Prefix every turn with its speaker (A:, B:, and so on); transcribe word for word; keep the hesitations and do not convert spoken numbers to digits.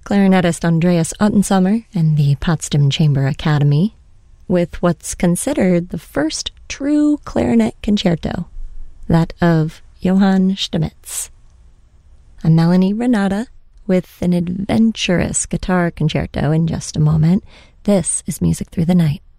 A: clarinetist Andreas Ottensommer and the Potsdam Chamber Academy, with what's considered the first true clarinet concerto, that of Johann Stamitz. I'm Melanie Renata with an adventurous guitar concerto in just a moment. This is Music Through the Night.